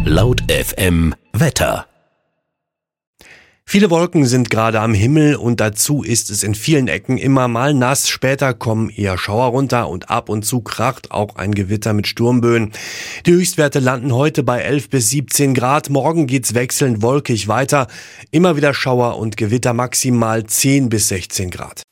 Laut FM Wetter. Viele Wolken sind gerade am Himmel und dazu ist es in vielen Ecken immer mal nass. Später kommen eher Schauer runter und ab und zu kracht auch ein Gewitter mit Sturmböen. Die Höchstwerte landen heute bei 11 bis 17 Grad. Morgen geht's wechselnd wolkig weiter. Immer wieder Schauer und Gewitter, maximal 10 bis 16 Grad.